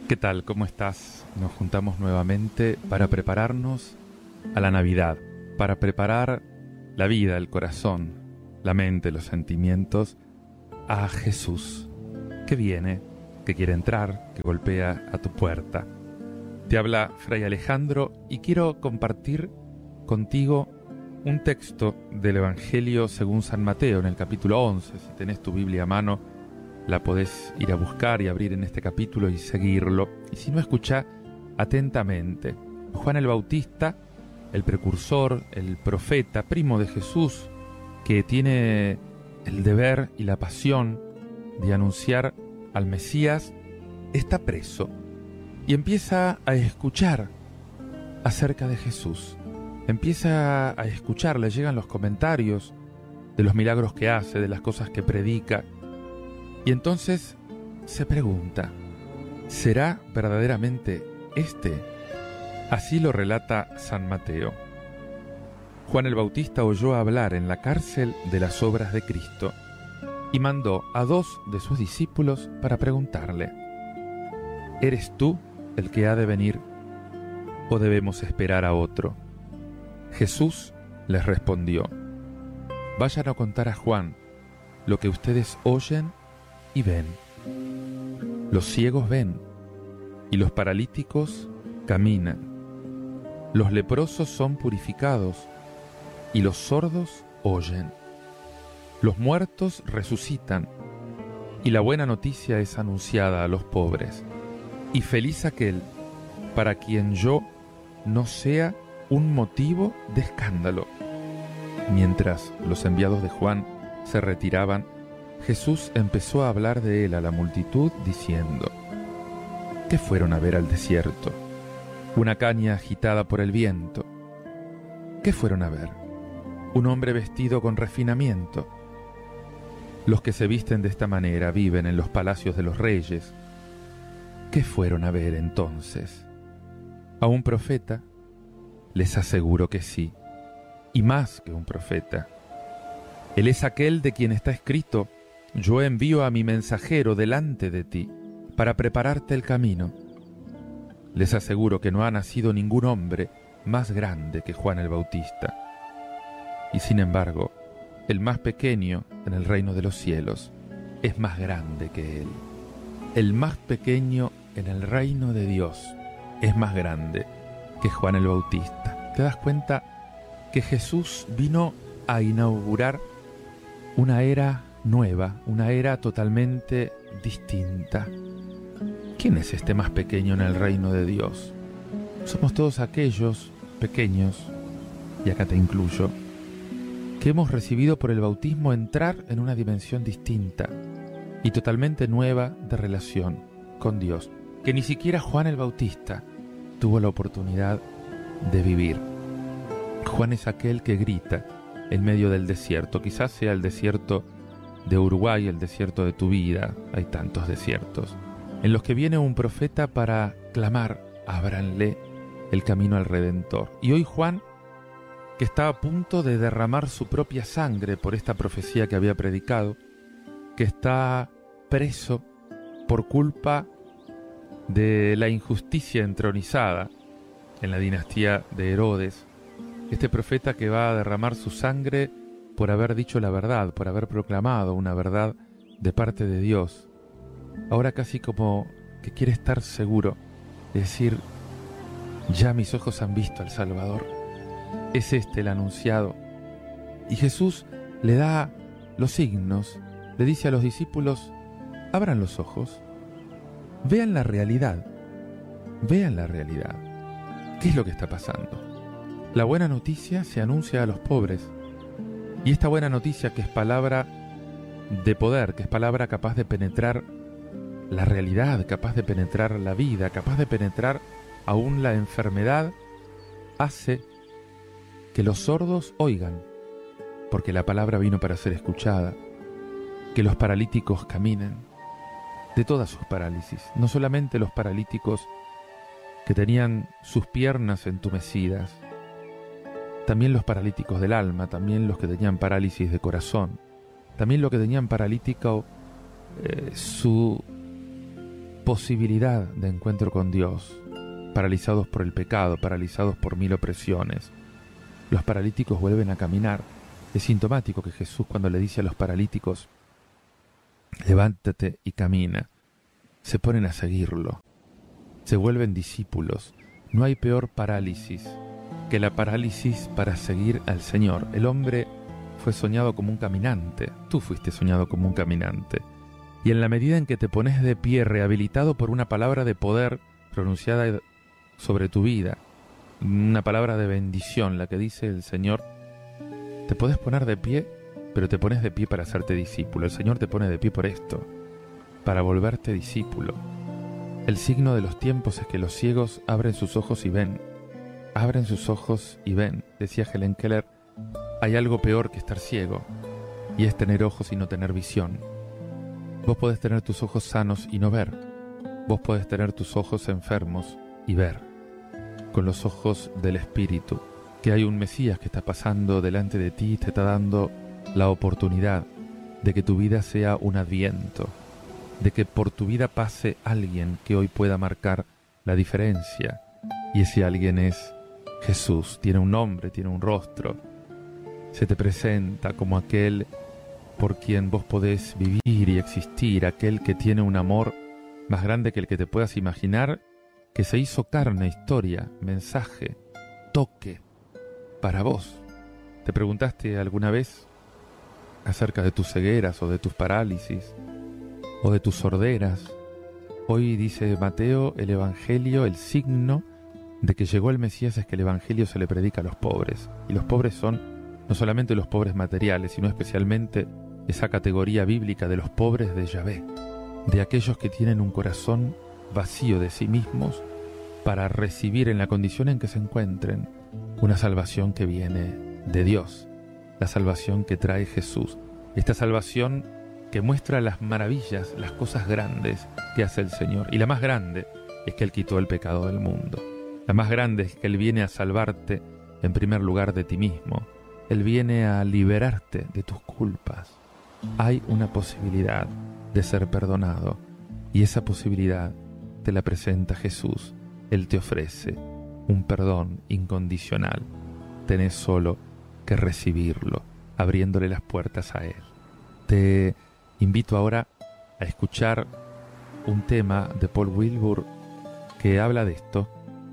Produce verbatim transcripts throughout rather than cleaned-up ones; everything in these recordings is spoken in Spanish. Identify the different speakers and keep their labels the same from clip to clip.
Speaker 1: ¿Qué tal? ¿Cómo estás? Nos juntamos nuevamente para prepararnos a la Navidad, para preparar la vida, el corazón, la mente, los sentimientos a Jesús, que viene, que quiere entrar, que golpea a tu puerta. Te habla Fray Alejandro y quiero compartir contigo un texto del Evangelio según San Mateo en el capítulo once. Si tenés tu Biblia a mano, la podés ir a buscar y abrir en este capítulo y seguirlo. Y si no, escuchá atentamente. Juan el Bautista, el precursor, el profeta, primo de Jesús, que tiene el deber y la pasión de anunciar al Mesías, está preso y empieza a escuchar acerca de Jesús. Empieza a escuchar, le llegan los comentarios de los milagros que hace, de las cosas que predica. Y entonces se pregunta, ¿será verdaderamente este? Así lo relata San Mateo. Juan el Bautista oyó hablar en la cárcel de las obras de Cristo y mandó a dos de sus discípulos para preguntarle, ¿eres tú el que ha de venir o debemos esperar a otro? Jesús les respondió, vayan a contar a Juan lo que ustedes oyen y ven. Los ciegos ven y los paralíticos caminan. Los leprosos son purificados y los sordos oyen. Los muertos resucitan y la buena noticia es anunciada a los pobres. Y feliz aquel para quien yo no sea un motivo de escándalo. Mientras los enviados de Juan se retiraban, Jesús empezó a hablar de él a la multitud diciendo, ¿qué fueron a ver al desierto? ¿Una caña agitada por el viento? ¿Qué fueron a ver? ¿Un hombre vestido con refinamiento? Los que se visten de esta manera viven en los palacios de los reyes. ¿Qué fueron a ver entonces? ¿A un profeta? Les aseguro que sí, y más que un profeta. Él es aquel de quien está escrito, yo envío a mi mensajero delante de ti, para prepararte el camino. Les aseguro que no ha nacido ningún hombre más grande que Juan el Bautista. Y sin embargo, el más pequeño en el reino de los cielos es más grande que él. El más pequeño en el reino de Dios es más grande que Juan el Bautista. ¿Te das cuenta que Jesús vino a inaugurar una era nueva, una era totalmente distinta? ¿Quién es este más pequeño en el reino de Dios? Somos todos aquellos pequeños, y acá te incluyo, que hemos recibido por el bautismo entrar en una dimensión distinta y totalmente nueva de relación con Dios, que ni siquiera Juan el Bautista tuvo la oportunidad de vivir. Juan es aquel que grita en medio del desierto, quizás sea el desierto de Uruguay, el desierto de tu vida, hay tantos desiertos, en los que viene un profeta para clamar, ábranle el camino al Redentor. Y hoy Juan, que está a punto de derramar su propia sangre por esta profecía que había predicado, que está preso por culpa de la injusticia entronizada en la dinastía de Herodes, este profeta que va a derramar su sangre por haber dicho la verdad, por haber proclamado una verdad de parte de Dios, ahora casi como que quiere estar seguro de decir, ya mis ojos han visto al Salvador, es este el anunciado. Y Jesús le da los signos, le dice a los discípulos, abran los ojos, vean la realidad, vean la realidad. ¿Qué es lo que está pasando? La buena noticia se anuncia a los pobres, y esta buena noticia, que es palabra de poder, que es palabra capaz de penetrar la realidad, capaz de penetrar la vida, capaz de penetrar aún la enfermedad, hace que los sordos oigan, porque la palabra vino para ser escuchada, que los paralíticos caminen de todas sus parálisis, no solamente los paralíticos que tenían sus piernas entumecidas, también los paralíticos del alma, también los que tenían parálisis de corazón, también los que tenían paralítico eh, su posibilidad de encuentro con Dios, paralizados por el pecado, paralizados por mil opresiones. Los paralíticos vuelven a caminar. Es sintomático que Jesús, cuando le dice a los paralíticos, levántate y camina, se ponen a seguirlo, se vuelven discípulos. No hay peor parálisis que la parálisis para seguir al Señor. El hombre fue soñado como un caminante, tú fuiste soñado como un caminante. Y en la medida en que te pones de pie, rehabilitado por una palabra de poder pronunciada sobre tu vida, una palabra de bendición, la que dice el Señor, te podés poner de pie, pero te pones de pie para hacerte discípulo. El Señor te pone de pie por esto, para volverte discípulo. El signo de los tiempos es que los ciegos abren sus ojos y ven. Abren sus ojos y ven. Decía Helen Keller, hay algo peor que estar ciego, y es tener ojos y no tener visión. Vos podés tener tus ojos sanos y no ver. Vos podés tener tus ojos enfermos y ver. Con los ojos del Espíritu, que hay un Mesías que está pasando delante de ti y te está dando la oportunidad de que tu vida sea un adviento, de que por tu vida pase alguien que hoy pueda marcar la diferencia. Y ese alguien es Jesús. Tiene un nombre, tiene un rostro. Se te presenta como aquel por quien vos podés vivir y existir, aquel que tiene un amor más grande que el que te puedas imaginar, que se hizo carne, historia, mensaje, toque, para vos. ¿Te preguntaste alguna vez acerca de tus cegueras o de tus parálisis o de tus sorderas? Hoy dice Mateo, el Evangelio, el signo de que llegó el Mesías es que el Evangelio se le predica a los pobres. Y los pobres son no solamente los pobres materiales, sino especialmente esa categoría bíblica de los pobres de Yahvé, de aquellos que tienen un corazón vacío de sí mismos para recibir en la condición en que se encuentren una salvación que viene de Dios, la salvación que trae Jesús, esta salvación que muestra las maravillas, las cosas grandes que hace el Señor. Y la más grande es que Él quitó el pecado del mundo. La más grande es que Él viene a salvarte en primer lugar de ti mismo. Él viene a liberarte de tus culpas. Hay una posibilidad de ser perdonado y esa posibilidad te la presenta Jesús. Él te ofrece un perdón incondicional. Tenés solo que recibirlo, abriéndole las puertas a Él. Te invito ahora a escuchar un tema de Paul Wilbur que habla de esto,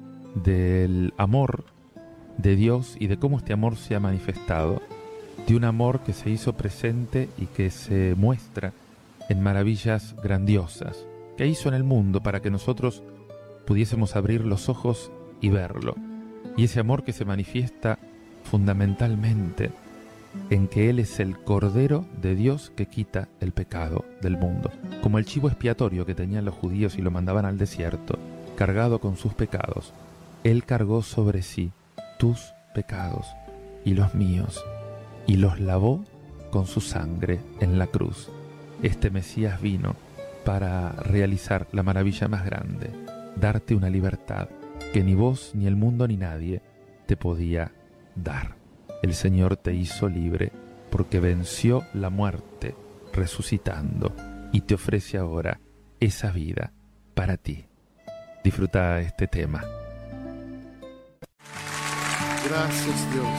Speaker 1: del amor de Dios y de cómo este amor se ha manifestado, de un amor que se hizo presente y que se muestra en maravillas grandiosas que hizo en el mundo para que nosotros pudiésemos abrir los ojos y verlo. Y ese amor que se manifiesta fundamentalmente en que Él es el Cordero de Dios que quita el pecado del mundo. Como el chivo expiatorio que tenían los judíos y lo mandaban al desierto, cargado con sus pecados, Él cargó sobre sí tus pecados y los míos, y los lavó con su sangre en la cruz. Este Mesías vino para realizar la maravilla más grande, darte una libertad que ni vos, ni el mundo, ni nadie te podía dar. El Señor te hizo libre porque venció la muerte resucitando y te ofrece ahora esa vida para ti. Disfruta este tema.
Speaker 2: Gracias, Dios.